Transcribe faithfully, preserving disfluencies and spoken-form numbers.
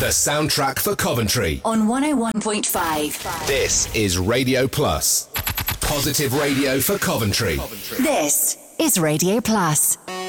The soundtrack for Coventry. On one oh one point five. This is Radio Plus. Positive radio for Coventry. This is Radio Plus.